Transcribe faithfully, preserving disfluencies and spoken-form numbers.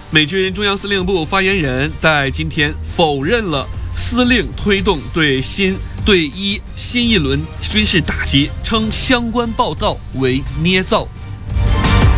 美军中央司令部发言人在今天否认了司令推动对新对伊新一轮军事打击，称相关报道为捏造。